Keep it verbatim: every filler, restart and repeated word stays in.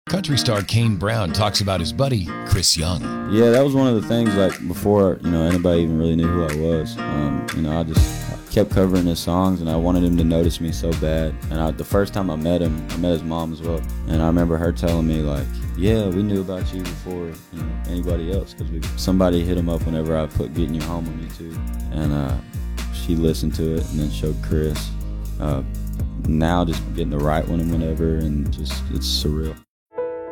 Country star Kane Brown talks about his buddy, Chris Young. Yeah, that was one of the things, like, before, you know, anybody even really knew who I was. Um, you know, I just kept covering his songs, and I wanted him to notice me so bad. And I, the first time I met him, I met his mom as well. And I remember her telling me, like, yeah, we knew about you before, you know, anybody else, because somebody hit him up whenever I put Getting You Home on YouTube. And uh, she listened to it and then showed Chris. Uh, now just getting to write with him whenever, and just, it's surreal.